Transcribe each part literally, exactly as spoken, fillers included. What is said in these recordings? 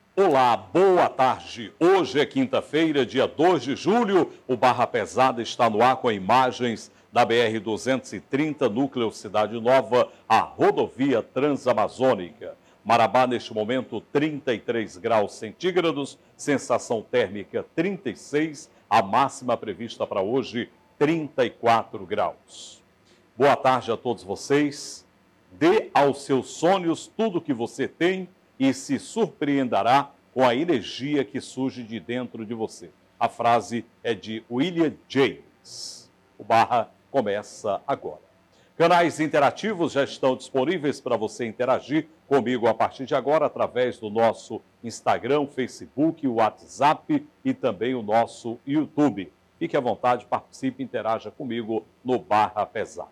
Olá, boa tarde. Hoje é quinta-feira, dia dois de julho. O Barra Pesada está no ar com imagens da B R duzentos e trinta, núcleo Cidade Nova, a rodovia Transamazônica. Marabá, neste momento, trinta e três graus centígrados, sensação térmica trinta e seis, a máxima prevista para hoje, trinta e quatro graus. Boa tarde a todos vocês. Dê aos seus sonhos tudo o que você tem e se surpreenderá com a energia que surge de dentro de você. A frase é de William James. O Barra começa agora. Canais interativos já estão disponíveis para você interagir comigo a partir de agora através do nosso Instagram, Facebook, WhatsApp e também o nosso YouTube. Fique à vontade, participe e interaja comigo no Barra Pesada.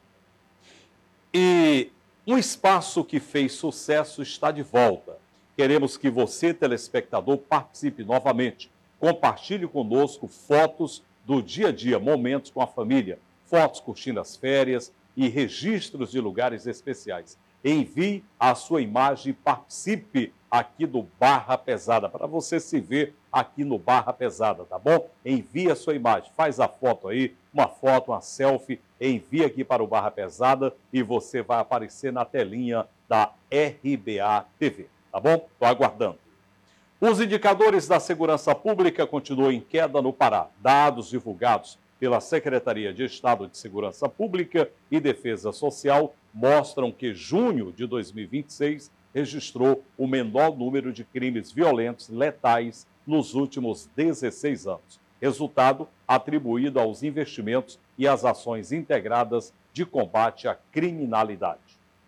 E um espaço que fez sucesso está de volta. Queremos que você, telespectador, participe novamente. Compartilhe conosco fotos do dia a dia, momentos com a família, fotos curtindo as férias e registros de lugares especiais. Envie a sua imagem e participe aqui do Barra Pesada, para você se ver aqui no Barra Pesada, tá bom? Envie a sua imagem, faz a foto aí, uma foto, uma selfie, envie aqui para o Barra Pesada e você vai aparecer na telinha da R B A T V. Tá bom? Estou aguardando. Os indicadores da segurança pública continuam em queda no Pará. Dados divulgados pela Secretaria de Estado de Segurança Pública e Defesa Social mostram que junho de dois mil e vinte e seis registrou o menor número de crimes violentos letais nos últimos dezesseis anos. Resultado atribuído aos investimentos e às ações integradas de combate à criminalidade.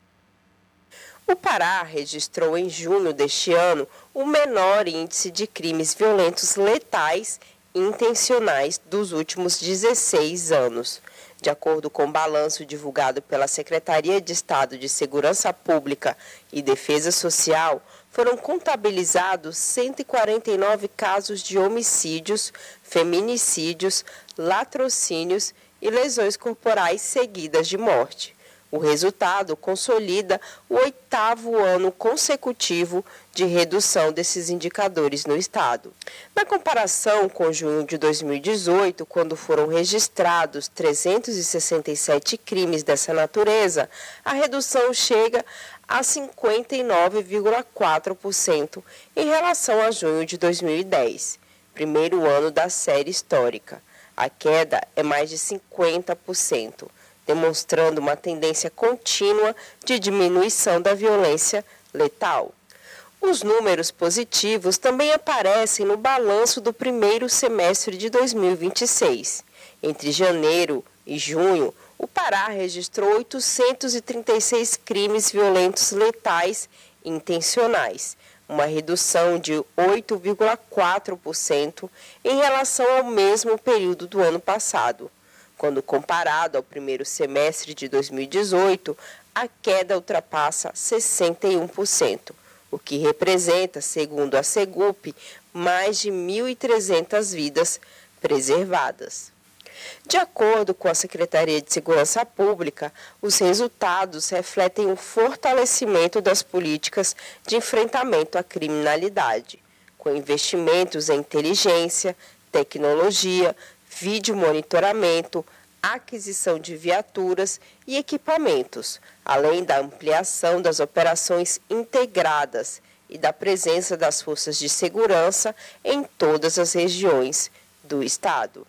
O Pará registrou em junho deste ano o menor índice de crimes violentos letais intencionais dos últimos dezesseis anos. De acordo com o balanço divulgado pela Secretaria de Estado de Segurança Pública e Defesa Social, foram contabilizados cento e quarenta e nove casos de homicídios, feminicídios, latrocínios e lesões corporais seguidas de morte. O resultado consolida o oitavo ano consecutivo de redução desses indicadores no estado. Na comparação com junho de dois mil e dezoito, quando foram registrados trezentos e sessenta e sete crimes dessa natureza, a redução chega a cinquenta e nove vírgula quatro por cento em relação a junho de dois mil e dez, primeiro ano da série histórica. A queda é mais de cinquenta por cento. Demonstrando uma tendência contínua de diminuição da violência letal. Os números positivos também aparecem no balanço do primeiro semestre de dois mil e vinte e seis. Entre janeiro e junho, o Pará registrou oitocentos e trinta e seis crimes violentos letais intencionais, uma redução de oito vírgula quatro por cento em relação ao mesmo período do ano passado. Quando comparado ao primeiro semestre de dois mil e dezoito, a queda ultrapassa sessenta e um por cento, o que representa, segundo a Segup, mais de mil e trezentas vidas preservadas. De acordo com a Secretaria de Segurança Pública, os resultados refletem o fortalecimento das políticas de enfrentamento à criminalidade, com investimentos em inteligência, tecnologia, vídeo monitoramento, aquisição de viaturas e equipamentos, além da ampliação das operações integradas e da presença das forças de segurança em todas as regiões do estado.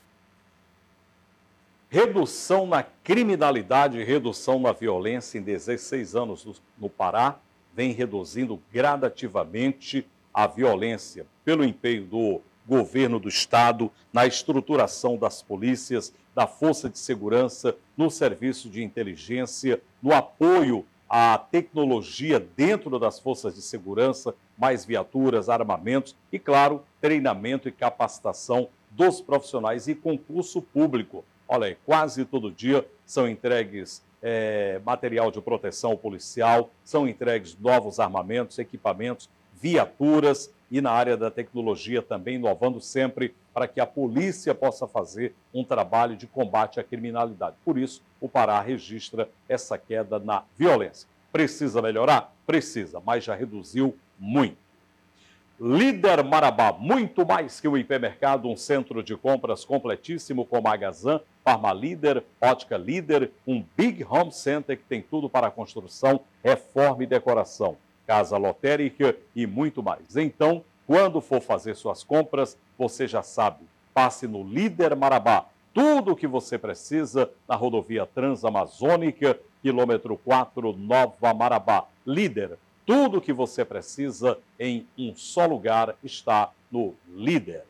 Redução na criminalidade e redução na violência em dezesseis anos no Pará vem reduzindo gradativamente a violência pelo empenho do governo do estado, na estruturação das polícias, da força de segurança, no serviço de inteligência, no apoio à tecnologia dentro das forças de segurança, mais viaturas, armamentos e, claro, treinamento e capacitação dos profissionais e concurso público. Olha aí, quase todo dia são entregues é, material de proteção policial, são entregues novos armamentos, equipamentos, viaturas, e na área da tecnologia também, inovando sempre para que a polícia possa fazer um trabalho de combate à criminalidade. Por isso, o Pará registra essa queda na violência. Precisa melhorar? Precisa, mas já reduziu muito. Líder Marabá, muito mais que um hipermercado, um centro de compras completíssimo com Magazan, Farmalíder, Ótica Líder, um Big Home Center que tem tudo para construção, reforma e decoração, casa lotérica e muito mais. Então, quando for fazer suas compras, você já sabe, passe no Líder Marabá. Tudo o que você precisa na rodovia Transamazônica, quilômetro quatro, Nova Marabá. Líder. Tudo o que você precisa em um só lugar está no Líder.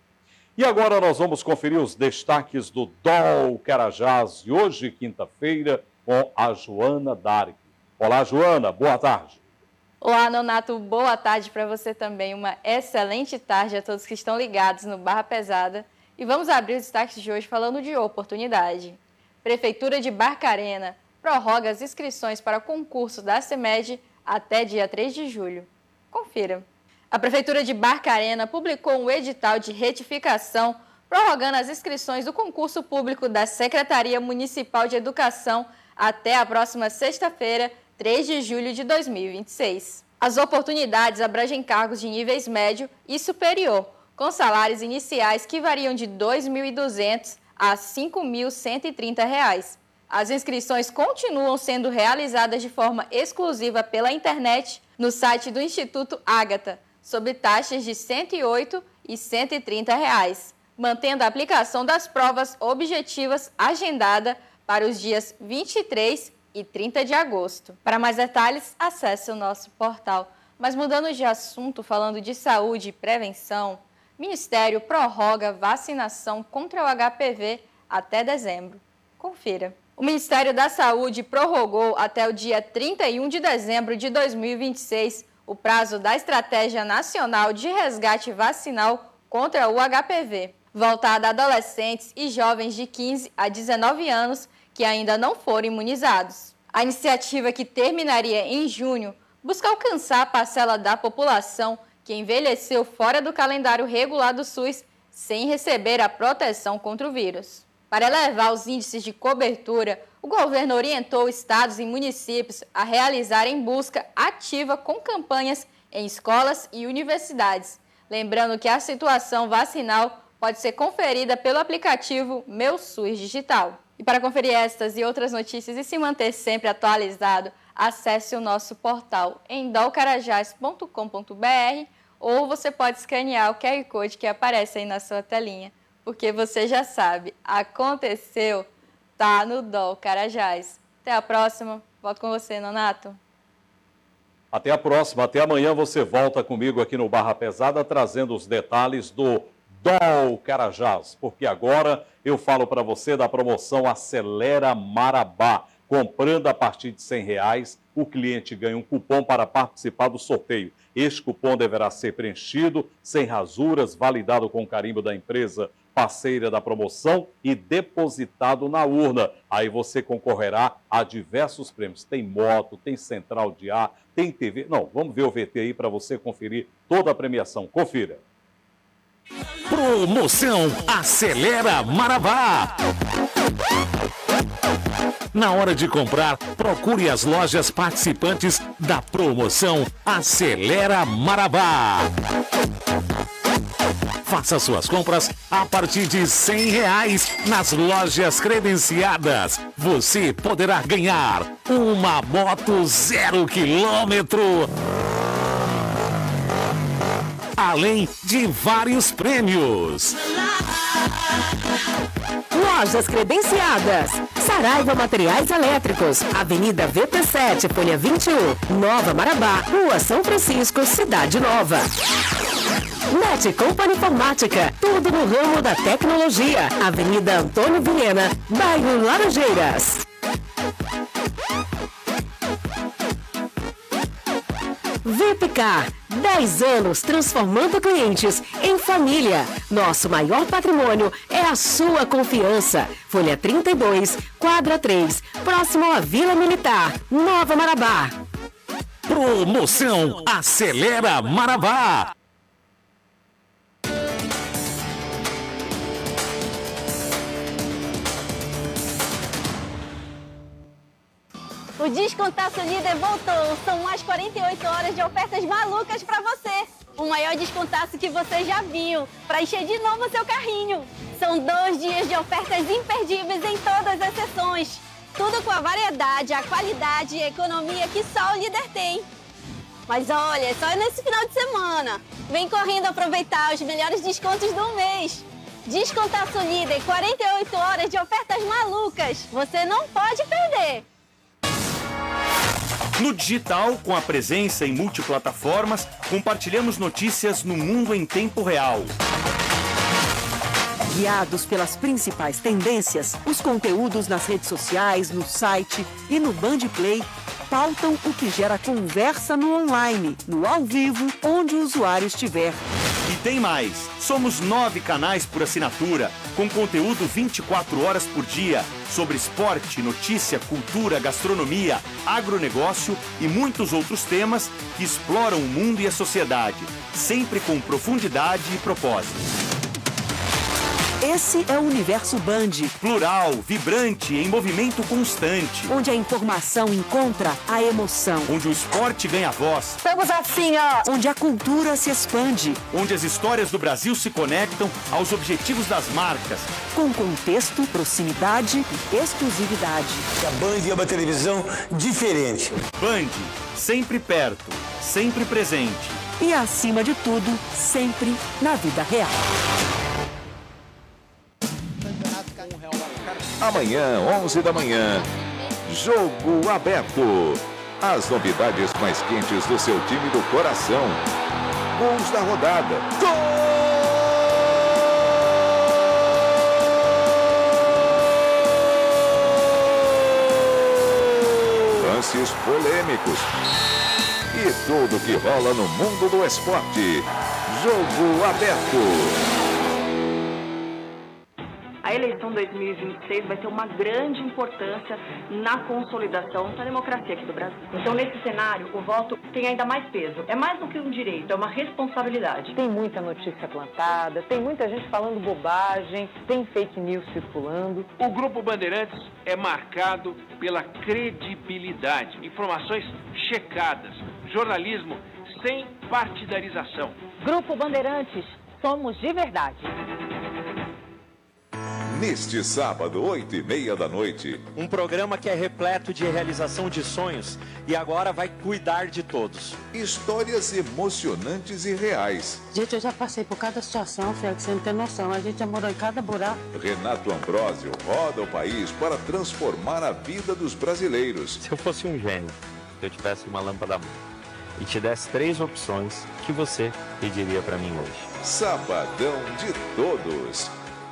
E agora nós vamos conferir os destaques do D O L Carajás de hoje, quinta-feira, com a Joana Dark. Olá, Joana, boa tarde. Olá, Nonato, boa tarde para você também. Uma excelente tarde a todos que estão ligados no Barra Pesada. E vamos abrir os destaques de hoje falando de oportunidade. Prefeitura de Barcarena prorroga as inscrições para concurso da CEMED até dia três de julho. Confira. A Prefeitura de Barcarena publicou um edital de retificação prorrogando as inscrições do concurso público da Secretaria Municipal de Educação até a próxima sexta-feira, três de julho de dois mil e vinte e seis. As oportunidades abrangem cargos de níveis médio e superior, com salários iniciais que variam de dois mil e duzentos reais a cinco mil cento e trinta reais. As inscrições continuam sendo realizadas de forma exclusiva pela internet no site do Instituto Ágata, sob taxas de cento e oito reais e cento e trinta reais, mantendo a aplicação das provas objetivas agendada para os dias vinte e três e trinta de agosto. Para mais detalhes, acesse o nosso portal. Mas mudando de assunto, falando de saúde e prevenção, o Ministério prorroga vacinação contra o H P V até dezembro. Confira. O Ministério da Saúde prorrogou até o dia trinta e um de dezembro de dois mil e vinte e seis o prazo da Estratégia Nacional de Resgate Vacinal contra o H P V, voltada a adolescentes e jovens de quinze a dezenove anos que ainda não foram imunizados. A iniciativa, que terminaria em junho, busca alcançar a parcela da população que envelheceu fora do calendário regular do SUS sem receber a proteção contra o vírus. Para elevar os índices de cobertura, o governo orientou estados e municípios a realizarem busca ativa com campanhas em escolas e universidades. Lembrando que a situação vacinal pode ser conferida pelo aplicativo Meu SUS Digital. E para conferir estas e outras notícias e se manter sempre atualizado, acesse o nosso portal em dolcarajás ponto com ponto br ou você pode escanear o Q R Code que aparece aí na sua telinha. Porque você já sabe, aconteceu, tá no D O L Carajás. Até a próxima. Volto com você, Nonato. Até a próxima. Até amanhã você volta comigo aqui no Barra Pesada, trazendo os detalhes do D O L Carajás. Porque agora eu falo para você da promoção Acelera Marabá. Comprando a partir de cem reais, o cliente ganha um cupom para participar do sorteio. Este cupom deverá ser preenchido, sem rasuras, validado com o carimbo da empresa parceira da promoção e depositado na urna. Aí você concorrerá a diversos prêmios. Tem moto, tem central de ar, tem T V. Não, vamos ver o V T aí para você conferir toda a premiação. Confira. Promoção Acelera Marabá. Na hora de comprar, procure as lojas participantes da promoção Acelera Marabá. Faça suas compras a partir de cem reais nas lojas credenciadas. Você poderá ganhar uma moto zero quilômetro, além de vários prêmios. Lojas credenciadas. Saraiva Materiais Elétricos, Avenida V P sete, Folha vinte e um, Nova Marabá, Rua São Francisco, Cidade Nova. Net Company Informática, tudo no ramo da tecnologia. Avenida Antônio Vilhena, bairro Laranjeiras. Vipcar, dez anos transformando clientes em família. Nosso maior patrimônio é a sua confiança. Folha trinta e dois, quadra três, próximo à Vila Militar, Nova Marabá. Promoção Acelera Marabá. O Descontaço Líder voltou. São mais quarenta e oito horas de ofertas malucas para você. o maior descontaço que você já viu, para encher de novo o seu carrinho. São dois dias de ofertas imperdíveis em todas as seções. Tudo com a variedade, a qualidade e a economia que só o Líder tem. Mas olha, é só nesse final de semana. Vem correndo aproveitar os melhores descontos do mês. Descontaço Líder, quarenta e oito horas de ofertas malucas. Você não pode perder. No digital, com a presença em multiplataformas, compartilhamos notícias no mundo em tempo real. Guiados pelas principais tendências, os conteúdos nas redes sociais, no site e no Band Play pautam o que gera conversa no online, no ao vivo, onde o usuário estiver. E tem mais! Somos nove canais por assinatura, com conteúdo vinte e quatro horas por dia, sobre esporte, notícia, cultura, gastronomia, agronegócio e muitos outros temas que exploram o mundo e a sociedade, sempre com profundidade e propósito. Esse é o Universo Band. Plural, vibrante, em movimento constante. Onde a informação encontra a emoção. Onde o esporte ganha voz. Estamos assim, ó. Onde a cultura se expande. Onde as histórias do Brasil se conectam aos objetivos das marcas. Com contexto, proximidade e exclusividade. A Band é uma televisão diferente. Band, sempre perto, sempre presente. E acima de tudo, sempre na vida real. Amanhã, onze da manhã, Jogo Aberto. As novidades mais quentes do seu time do coração. Gols da rodada. Gol! Lances polêmicos. E tudo que rola no mundo do esporte. Jogo Aberto. A eleição dois mil e vinte e seis vai ter uma grande importância na consolidação da democracia aqui do Brasil. Então, nesse cenário, o voto tem ainda mais peso. É mais do que um direito, é uma responsabilidade. Tem muita notícia plantada, tem muita gente falando bobagem, tem fake news circulando. O Grupo Bandeirantes é marcado pela credibilidade, informações checadas, jornalismo sem partidarização. Grupo Bandeirantes, somos de verdade. Neste sábado, oito e meia da noite. Um programa que é repleto de realização de sonhos e agora vai cuidar de todos. Histórias emocionantes e reais. Gente, eu já passei por cada situação, Félix, você não tem noção. A gente já morou em cada buraco. Renato Ambrósio roda o país para transformar a vida dos brasileiros. Se eu fosse um gênio, se eu tivesse uma lâmpada e te desse três opções, o que você pediria para mim hoje? Sabadão de Todos.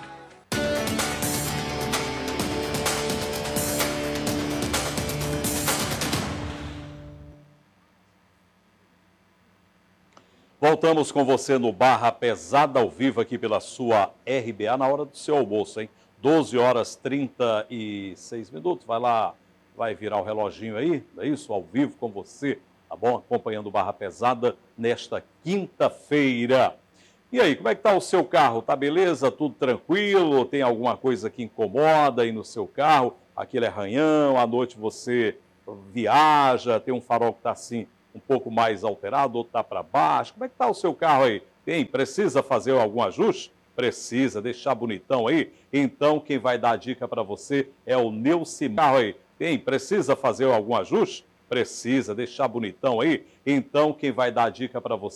Voltamos com você no Barra Pesada, ao vivo aqui pela sua R B A, na hora do seu almoço, hein? doze horas e trinta e seis minutos. Vai lá, vai virar o reloginho aí, é isso? Ao vivo com você, tá bom? Acompanhando o Barra Pesada nesta quinta-feira. E aí, como é que tá o seu carro? Tá beleza? Tudo tranquilo? Tem alguma coisa que incomoda aí no seu carro? Aquele arranhão, à noite você viaja, tem um farol que tá assim um pouco mais alterado, outro está para baixo. Como é que está o seu carro aí? Tem, precisa fazer algum ajuste? Precisa, deixar bonitão aí? Então, quem vai dar a dica para você é o Neucimar. Carro aí, tem, precisa fazer algum ajuste? Precisa, deixar bonitão aí? Então, quem vai dar a dica para você